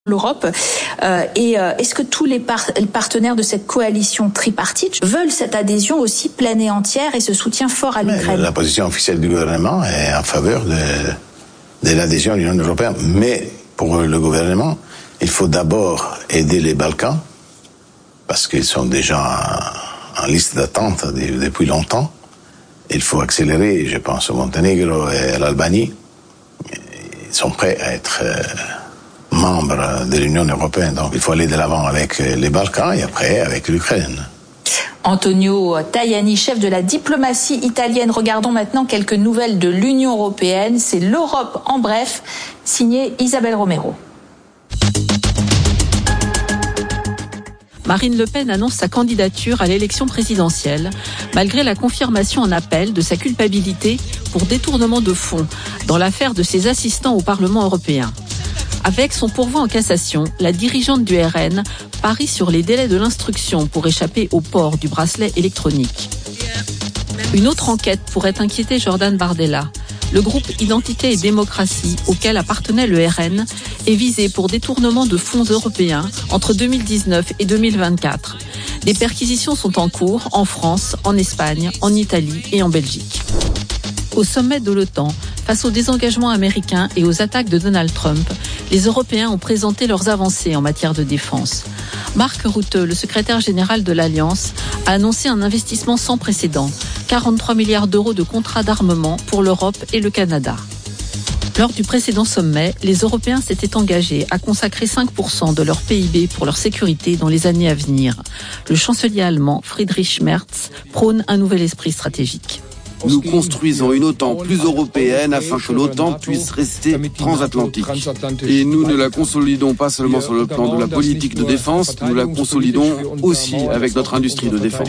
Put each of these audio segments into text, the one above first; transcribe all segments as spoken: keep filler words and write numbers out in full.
l'Europe. Euh, et euh, est-ce que tous les, par- les partenaires de cette coalition tripartite veulent cette adhésion aussi pleine et entière et ce soutien fort à l'Ukraine? La position officielle du gouvernement est en faveur de, de l'adhésion à l'Union européenne. Mais pour le gouvernement, il faut d'abord aider les Balkans, parce qu'ils sont déjà en, en liste d'attente de, depuis longtemps. Il faut accélérer, je pense au Monténégro et à l'Albanie. Ils sont prêts à être... Euh, membres de l'Union européenne. Donc il faut aller de l'avant avec les Balkans et après avec l'Ukraine. Antonio Tajani, chef de la diplomatie italienne. Regardons maintenant quelques nouvelles de l'Union européenne. C'est l'Europe en bref, signé Isabelle Romero. Marine Le Pen annonce sa candidature à l'élection présidentielle, malgré la confirmation en appel de sa culpabilité pour détournement de fonds dans l'affaire de ses assistants au Parlement européen. Avec son pourvoi en cassation, la dirigeante du R N parie sur les délais de l'instruction pour échapper au port du bracelet électronique. Une autre enquête pourrait inquiéter Jordan Bardella. Le groupe Identité et Démocratie, auquel appartenait le R N, est visé pour détournement de fonds européens entre deux mille dix-neuf et deux mille vingt-quatre. Des perquisitions sont en cours en France, en Espagne, en Italie et en Belgique. Au sommet de l'OTAN, face au désengagement américain et aux attaques de Donald Trump, les Européens ont présenté leurs avancées en matière de défense. Mark Rutte, le secrétaire général de l'Alliance, a annoncé un investissement sans précédent, quarante-trois milliards d'euros de contrats d'armement pour l'Europe et le Canada. Lors du précédent sommet, les Européens s'étaient engagés à consacrer cinq pour cent de leur P I B pour leur sécurité dans les années à venir. Le chancelier allemand Friedrich Merz prône un nouvel esprit stratégique. Nous construisons une OTAN plus européenne afin que l'OTAN puisse rester transatlantique. Et nous ne la consolidons pas seulement sur le plan de la politique de défense, nous la consolidons aussi avec notre industrie de défense.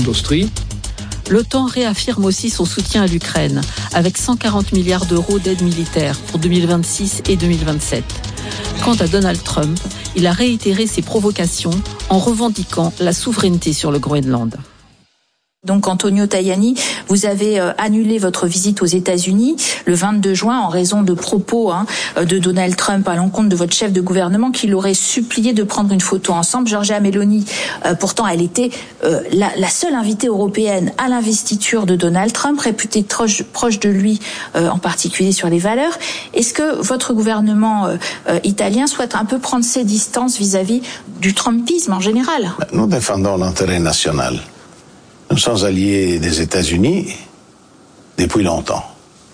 L'OTAN réaffirme aussi son soutien à l'Ukraine, avec cent quarante milliards d'euros d'aide militaire pour deux mille vingt-six et deux mille vingt-sept. Quant à Donald Trump, il a réitéré ses provocations en revendiquant la souveraineté sur le Groenland. Donc Antonio Tajani, vous avez euh, annulé votre visite aux États-Unis le vingt-deux juin en raison de propos hein, de Donald Trump à l'encontre de votre chef de gouvernement qui l'aurait supplié de prendre une photo ensemble. Giorgia Meloni, euh, pourtant elle était euh, la, la seule invitée européenne à l'investiture de Donald Trump, réputée proche, proche de lui, euh, en particulier sur les valeurs. Est-ce que votre gouvernement euh, euh, italien souhaite un peu prendre ses distances vis-à-vis du Trumpisme en général? Nous défendons l'intérêt national. Nous sommes alliés des États-Unis depuis longtemps.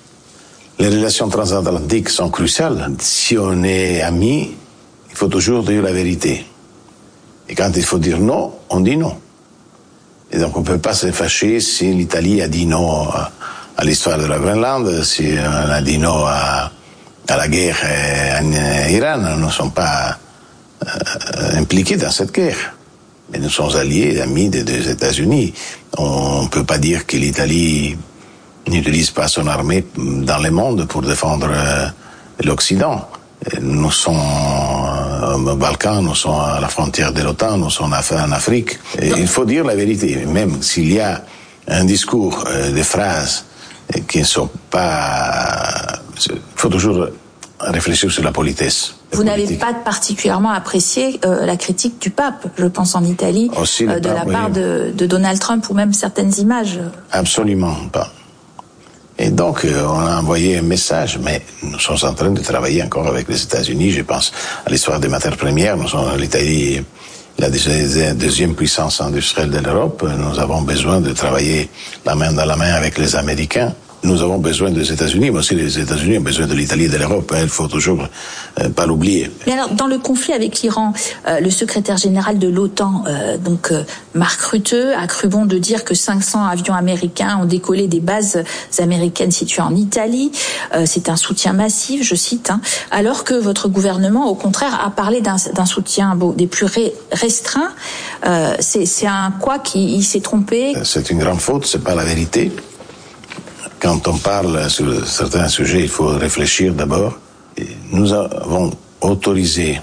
Les relations transatlantiques sont cruciales. Si on est amis, il faut toujours dire la vérité. Et quand il faut dire non, on dit non. Et donc on ne peut pas se fâcher si l'Italie a dit non à l'histoire de la Groenland, si on a dit non à, à la guerre en Iran. Nous ne sommes pas euh, impliqués dans cette guerre. Mais nous sommes alliés, amis des, des États-Unis. On ne peut pas dire que l'Italie n'utilise pas son armée dans le monde pour défendre euh, l'Occident. Nous sommes euh, au Balkan, nous sommes à la frontière de l'OTAN, nous sommes en Afrique. Et il faut dire la vérité, même s'il y a un discours, euh, des phrases euh, qui ne sont pas... Il faut toujours réfléchir sur la politesse. Vous n'avez pas particulièrement apprécié euh, la critique du pape, je pense en Italie, Aussi, euh, de pape, la part oui. de, de Donald Trump ou même certaines images. Absolument pas. Et donc, euh, on a envoyé un message, mais nous sommes en train de travailler encore avec les États-Unis. Je pense à l'histoire des matières premières. Nous sommes l'Italie, la deuxième puissance industrielle de l'Europe. Nous avons besoin de travailler la main dans la main avec les Américains. Nous avons besoin des États-Unis, mais aussi les États-Unis ont besoin de l'Italie et de l'Europe. Il faut toujours euh, pas l'oublier. Mais alors, dans le conflit avec l'Iran, euh, le secrétaire général de l'OTAN, euh, donc euh, Mark Rutte, a cru bon de dire que cinq cents avions américains ont décollé des bases américaines situées en Italie. Euh, c'est un soutien massif, je cite, hein, alors que votre gouvernement, au contraire, a parlé d'un, d'un soutien bon, des plus ré- restreints. Euh, c'est, c'est un quoi qui il s'est trompé? C'est une grande faute, c'est pas la vérité. Quand on parle sur certains sujets, il faut réfléchir d'abord. Nous avons autorisé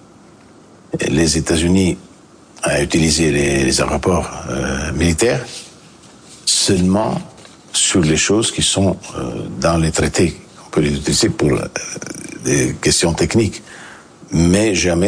les États-Unis à utiliser les, les aéroports euh, militaires seulement sur les choses qui sont euh, dans les traités. On peut les utiliser pour euh, des questions techniques. mais jamais